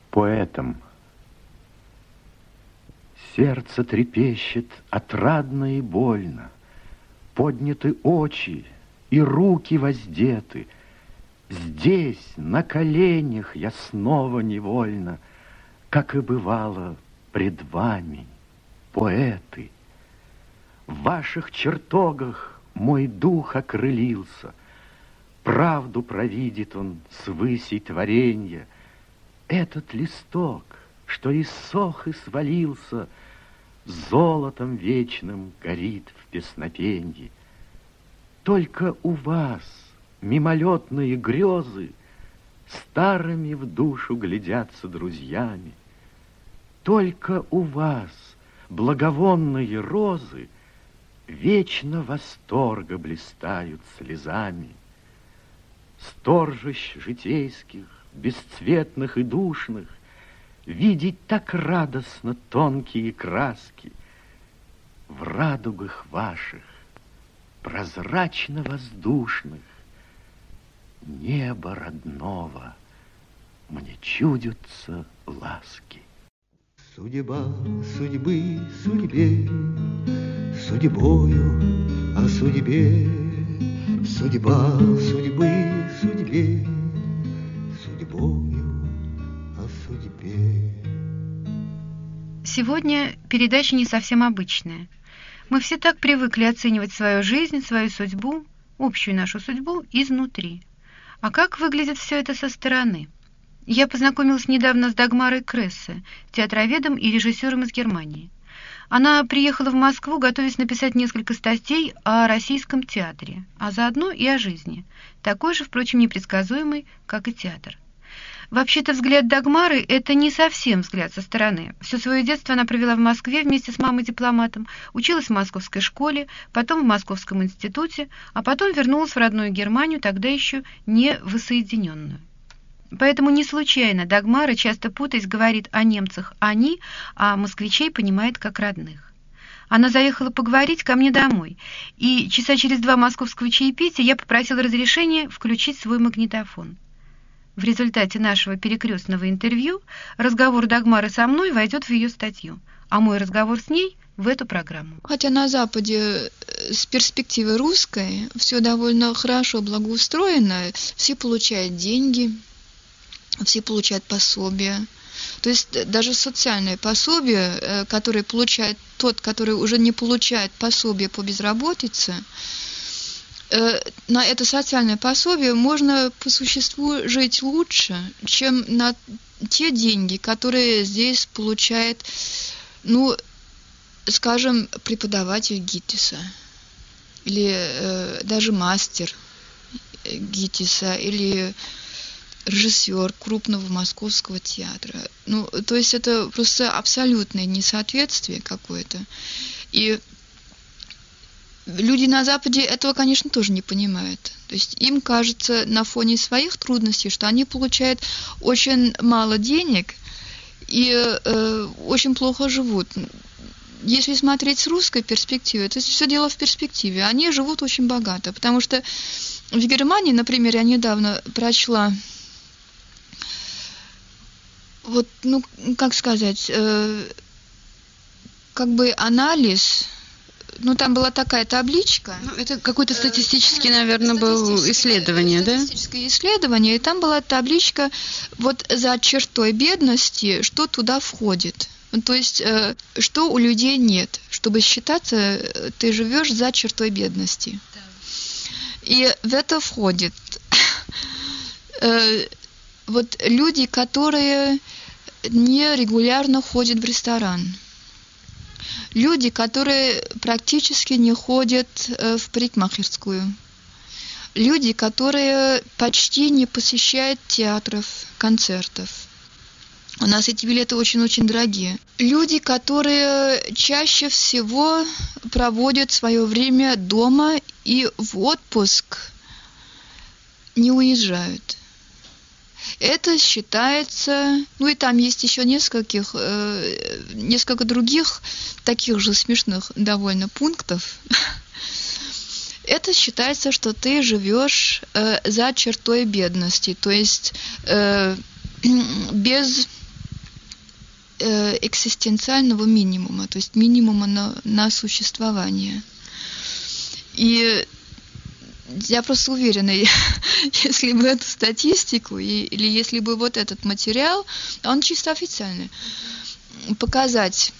поэтом. Сердце трепещет отрадно и больно, подняты очи и руки воздеты. Здесь, на коленях, я снова невольно, как и бывало пред вами, поэты. В ваших чертогах мой дух окрылился, правду провидит он с высей творенья. Этот листок, что иссох и свалился, золотом вечным горит в песнопенье. Только у вас мимолетные грезы старыми в душу глядятся друзьями. Только у вас благовонные розы вечно восторга блистают слезами. Сторжищ житейских, бесцветных и душных, видеть так радостно тонкие краски. В радугах ваших, прозрачно-воздушных, неба родного мне чудятся ласки. Судьба судьбы судьбе, судьбою о судьбе, судьба судьбы судьбе, судьбою о судьбе. Сегодня передача не совсем обычная. Мы все так привыкли оценивать свою жизнь, свою судьбу, общую нашу судьбу изнутри. А как выглядит все это со стороны? Я познакомилась недавно с Дагмарой Крессе, театроведом и режиссером из Германии. Она приехала в Москву, готовясь написать несколько статей о российском театре, а заодно и о жизни, такой же, впрочем, непредсказуемый, как и театр. Вообще-то взгляд Дагмары – это не совсем взгляд со стороны. Все свое детство она провела в Москве вместе с мамой-дипломатом, училась в московской школе, потом в Московском институте, а потом вернулась в родную Германию, тогда еще не воссоединенную. Поэтому не случайно Дагмара, часто путаясь, говорит о немцах «они», а москвичей понимает как родных. Она заехала поговорить ко мне домой, и часа через 2 московского чаепития я попросила разрешения включить свой магнитофон. В результате нашего перекрестного интервью разговор Дагмары со мной войдет в ее статью, а мой разговор с ней в эту программу. Хотя на Западе с перспективы русской все довольно хорошо благоустроено, все получают деньги, все получают пособия. То есть даже социальное пособие, которое получает тот, который уже не получает пособие по безработице, на это социальное пособие можно по существу жить лучше, чем на те деньги, которые здесь получает, скажем, преподаватель ГИТИСа, или даже мастер ГИТИСа, или режиссер крупного московского театра. То есть это просто абсолютное несоответствие какое-то. И люди на Западе этого, конечно, тоже не понимают. То есть им кажется на фоне своих трудностей, что они получают очень мало денег и очень плохо живут. Если смотреть с русской перспективы, то есть все дело в перспективе. Они живут очень богато, потому что в Германии, например, я недавно прочла анализ. Там была такая табличка. Это какое-то статистическое, наверное, было исследование, да? Статистическое исследование, и там была табличка за чертой бедности, что туда входит. То есть, что у людей нет. Чтобы считаться, ты живешь за чертой бедности. Да. И в это входит люди, которые нерегулярно ходят в ресторан. Люди, которые практически не ходят в парикмахерскую. Люди, которые почти не посещают театров, концертов. У нас эти билеты очень-очень дорогие. Люди, которые чаще всего проводят свое время дома и в отпуск не уезжают. Это считается, и там есть еще несколько других таких же смешных довольно пунктов. Это считается, что ты живешь за чертой бедности, то есть без экзистенциального минимума, то есть минимума на существование. И я просто уверена, если бы эту статистику или если бы вот этот материал, он чисто официальный, показать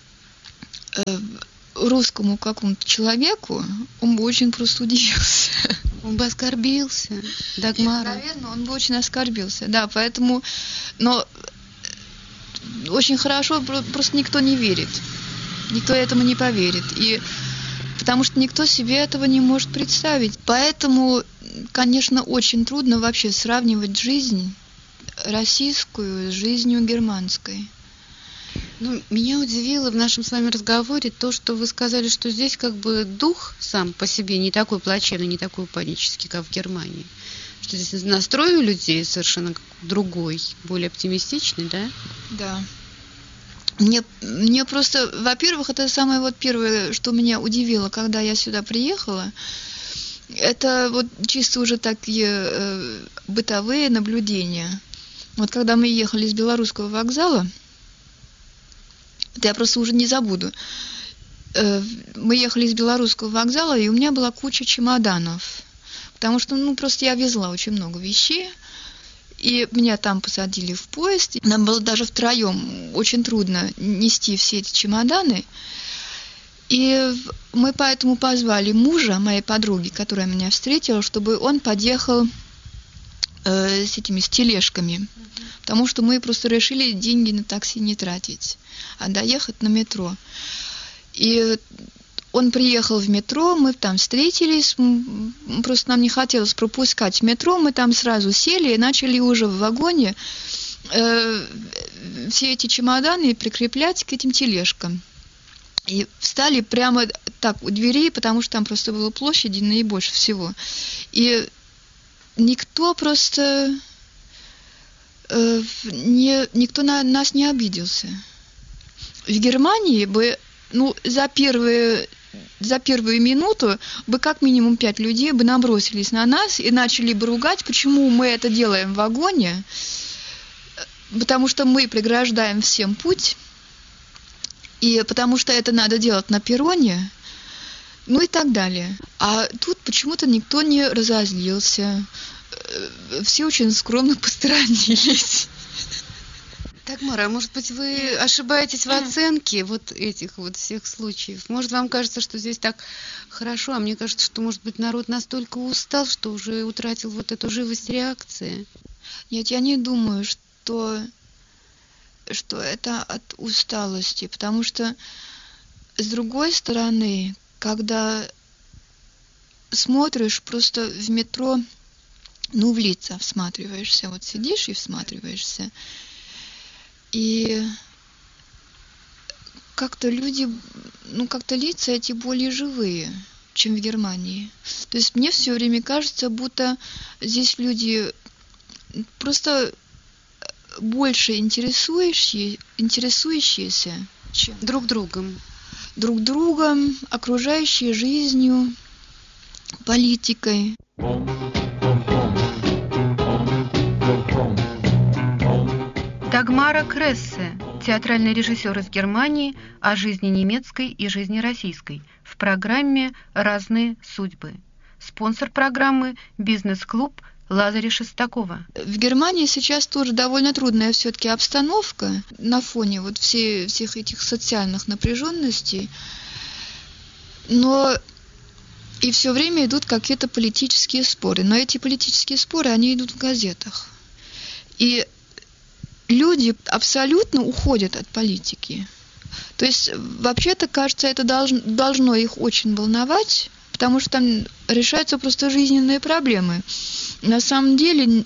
русскому какому-то человеку, он бы очень просто удивился. Он бы оскорбился, Дагмара. Наверное, он бы очень оскорбился, да, поэтому, но очень хорошо, просто никто не верит, никто этому не поверит, и потому что никто себе этого не может представить. Поэтому, конечно, очень трудно вообще сравнивать жизнь российскую с жизнью германской. Ну, меня удивило в нашем с вами разговоре то, что вы сказали, что здесь как бы дух сам по себе не такой плачевный, не такой панический, как в Германии. Что здесь настрой у людей совершенно другой, более оптимистичный, да? Да. Мне просто, во-первых, это самое вот первое, что меня удивило, когда я сюда приехала, это вот чисто уже такие бытовые наблюдения. Вот когда мы ехали с Белорусского вокзала, это я просто уже не забуду. Мы ехали из Белорусского вокзала, и у меня была куча чемоданов. Потому что, просто я везла очень много вещей. И меня там посадили в поезд. Нам было даже втроем очень трудно нести все эти чемоданы. И мы поэтому позвали мужа моей подруги, которая меня встретила, чтобы он подъехал с тележками. Потому что мы просто решили деньги на такси не тратить, а доехать на метро. И он приехал в метро, мы там встретились, просто нам не хотелось пропускать метро, мы там сразу сели и начали уже в вагоне все эти чемоданы прикреплять к этим тележкам. И встали прямо так у дверей, потому что там просто было площади наибольше всего. И никто просто... никто на нас не обиделся. В Германии бы, за первую минуту бы как минимум 5 людей бы набросились на нас и начали бы ругать, почему мы это делаем в вагоне, потому что мы преграждаем всем путь, и потому что это надо делать на перроне, и так далее. А тут почему-то никто не разозлился. Все очень скромно посторонились. Дагмара, может быть, вы ошибаетесь в оценке вот этих вот всех случаев? Может, вам кажется, что здесь так хорошо, а мне кажется, что, может быть, народ настолько устал, что уже утратил вот эту живость реакции? Нет, я не думаю, что это от усталости, потому что, с другой стороны, когда смотришь просто в метро, в лица всматриваешься, вот сидишь и всматриваешься, и как-то люди, как-то лица эти более живые, чем в Германии. То есть мне все время кажется, будто здесь люди просто больше интересующиеся, чем друг другом, окружающей жизнью, политикой. Дагмара Крессе, театральный режиссер из Германии, о жизни немецкой и жизни российской в программе «Разные судьбы». Спонсор программы «Бизнес-клуб» Лазаря Шестакова. В Германии сейчас тоже довольно трудная все-таки обстановка на фоне вот всех этих социальных напряженностей, но и все время идут какие-то политические споры. Но эти политические споры, они идут в газетах. И люди абсолютно уходят от политики. То есть, вообще-то, кажется, это должно их очень волновать, потому что там решаются просто жизненные проблемы. На самом деле,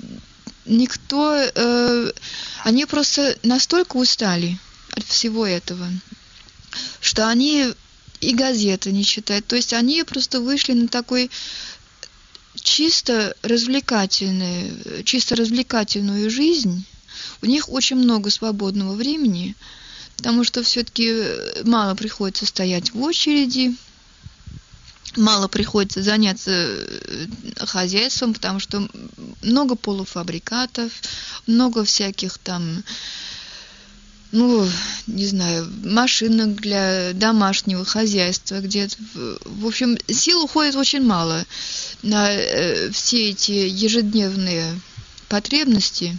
они просто настолько устали от всего этого, что они и газеты не читают. То есть, они просто вышли на такой чисто развлекательную жизнь. У них очень много свободного времени, потому что все-таки мало приходится стоять в очереди, мало приходится заняться хозяйством, потому что много полуфабрикатов, много всяких там не знаю, машинок для домашнего хозяйства где-то. В общем, сил уходит очень мало на все эти ежедневные потребности.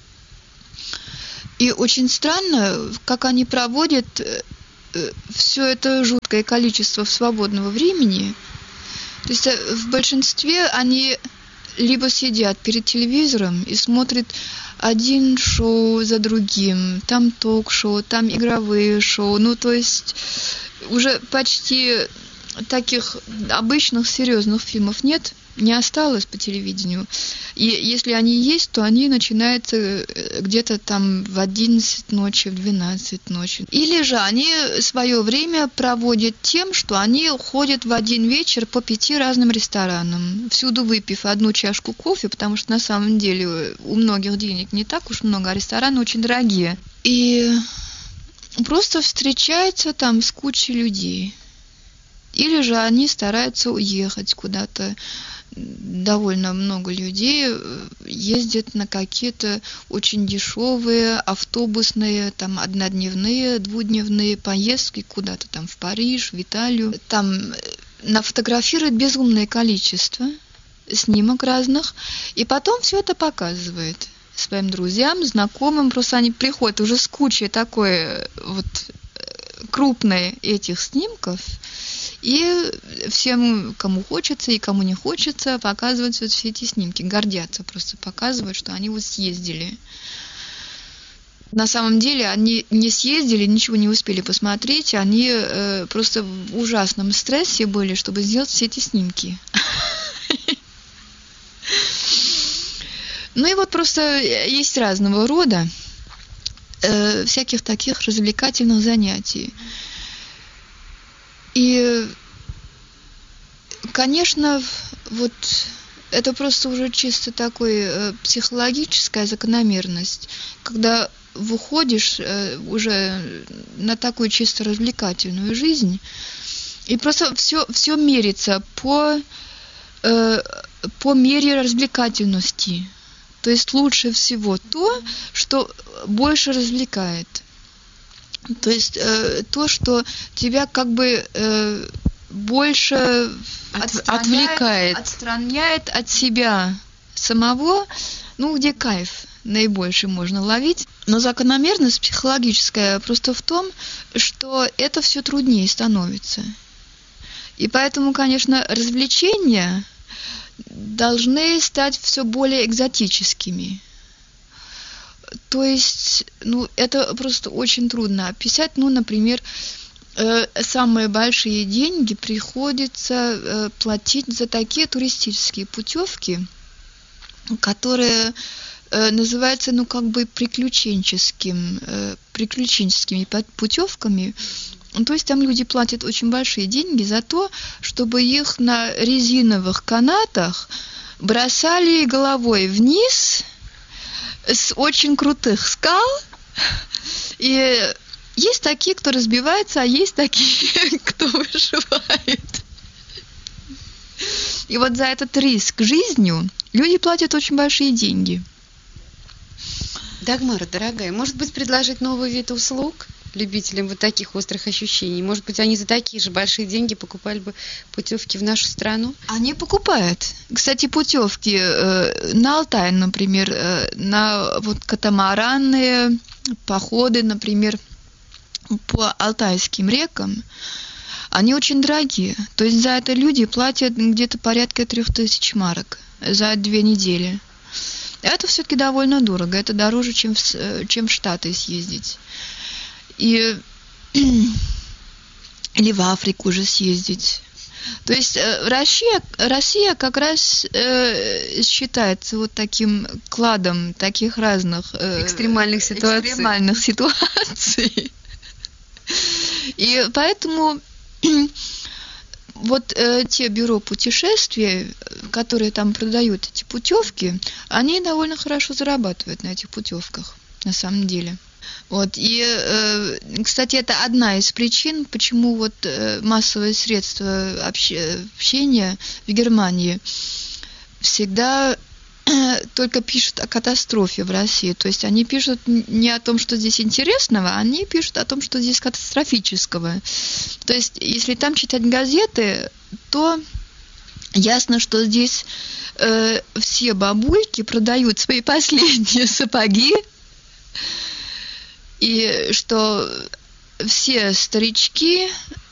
И очень странно, как они проводят все это жуткое количество свободного времени. То есть в большинстве они либо сидят перед телевизором и смотрят один шоу за другим, там ток-шоу, там игровые шоу, то есть уже почти таких обычных серьезных фильмов нет, не осталось по телевидению. И если они есть, то они начинаются где-то там в 11 ночи, в 12 ночи. Или же они свое время проводят тем, что они ходят в один вечер по 5 разным ресторанам, всюду выпив одну чашку кофе, потому что на самом деле у многих денег не так уж много, а рестораны очень дорогие. И просто встречаются там с кучей людей. Или же они стараются уехать куда-то. Довольно много людей ездят на какие-то очень дешевые автобусные, там, однодневные, двудневные поездки куда-то там в Париж, в Италию. Там нафотографируют безумное количество снимок разных, и потом все это показывает своим друзьям, знакомым. Просто они приходят уже с кучей такой вот крупной этих снимков, и всем, кому хочется и кому не хочется, показывают все эти снимки. Гордятся просто, показывают, что они вот съездили. На самом деле они не съездили, ничего не успели посмотреть. Они просто в ужасном стрессе были, чтобы сделать все эти снимки. И вот просто есть разного рода всяких таких развлекательных занятий. И, конечно, вот это просто уже чисто такой психологическая закономерность, когда выходишь уже на такую чисто развлекательную жизнь, и просто все мерится по мере развлекательности. То есть лучше всего то, что больше развлекает. То есть то, что тебя как бы больше отстраняет от себя самого, где кайф наибольший можно ловить. Но закономерность психологическая просто в том, что это все труднее становится. И поэтому, конечно, развлечения должны стать все более экзотическими. То есть, это просто очень трудно описать. Например, самые большие деньги приходится платить за такие туристические путевки, которые называются, приключенческими путевками. То есть там люди платят очень большие деньги за то, чтобы их на резиновых канатах бросали головой вниз с очень крутых скал. И есть такие, кто разбивается, а есть такие, кто выживает. И вот за этот риск жизнью люди платят очень большие деньги. Дагмара, дорогая, может быть, предложить новый вид услуг любителям вот таких острых ощущений? Может быть, они за такие же большие деньги покупали бы путевки в нашу страну? Они покупают. Кстати, путевки на Алтай, например, на вот катамаранные походы, например, по алтайским рекам, они очень дорогие. То есть за это люди платят где-то порядка 3000 марок за 2 недели. Это все-таки довольно дорого. Это дороже, чем в Штаты съездить. Или в Африку уже съездить. То есть Россия как раз считается вот таким кладом таких разных экстремальных ситуаций. И поэтому вот те бюро путешествий, которые там продают эти путевки, они довольно хорошо зарабатывают на этих путевках, на самом деле. Вот. И, кстати, это одна из причин, почему вот массовые средства общения в Германии всегда только пишут о катастрофе в России. То есть они пишут не о том, что здесь интересного, они пишут о том, что здесь катастрофического. То есть если там читать газеты, то ясно, что здесь все бабульки продают свои последние сапоги, и что все старички